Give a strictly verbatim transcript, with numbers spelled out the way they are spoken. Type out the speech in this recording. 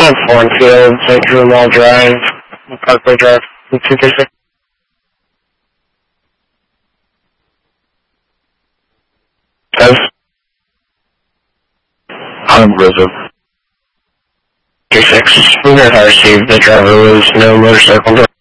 on Thornfield, Saint Drumall Drive, Parkway Drive, two three six. Yes. On Rizzo. three six. We heard how received the driver was no motorcycle.